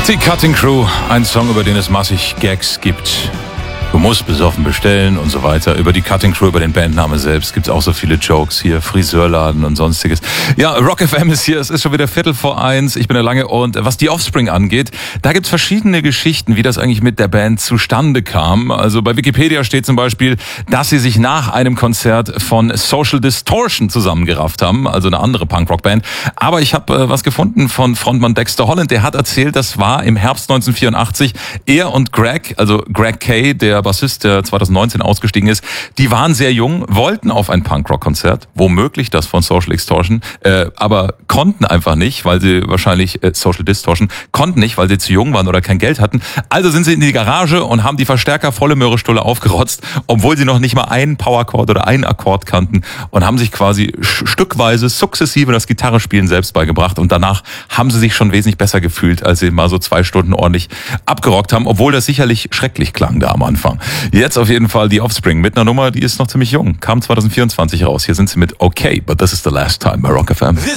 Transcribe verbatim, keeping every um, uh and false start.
Die Cutting Crew, ein Song, über den es massig Gags gibt. Du musst besoffen bestellen und so weiter. Über die Cutting Crew, über den Bandname selbst gibt's auch so viele Jokes hier, Friseurladen und sonstiges. Ja, Rock F M ist hier, es ist schon wieder Viertel vor eins, ich bin der Lange und was die Offspring angeht, da gibt's verschiedene Geschichten, wie das eigentlich mit der Band zustande kam. Also bei Wikipedia steht zum Beispiel, dass sie sich nach einem Konzert von Social Distortion zusammengerafft haben, also eine andere Punkrock-Band. Aber ich habe äh, was gefunden von Frontmann Dexter Holland, der hat erzählt, das war im Herbst neunzehnhundertvierundachtzig. Er und Greg, also Greg Kay, der Bassist, der zweitausendneunzehn ausgestiegen ist, die waren sehr jung, wollten auf ein Punkrock-Konzert, womöglich das von Social Distortion, äh, aber konnten einfach nicht, weil sie wahrscheinlich, äh, Social Distortion, konnten nicht, weil sie zu jung waren oder kein Geld hatten. Also sind sie in die Garage und haben die Verstärker volle Möhrestulle aufgerotzt, obwohl sie noch nicht mal einen Powerchord oder einen Akkord kannten und haben sich quasi stückweise, sukzessive das Gitarrespielen selbst beigebracht und danach haben sie sich schon wesentlich besser gefühlt, als sie mal so zwei Stunden ordentlich abgerockt haben, obwohl das sicherlich schrecklich klang da am Anfang. Jetzt auf jeden Fall die Offspring mit einer Nummer, die ist noch ziemlich jung. Kam zwanzig vierundzwanzig raus. Hier sind sie mit Okay, but this is the last time bei Rock F M.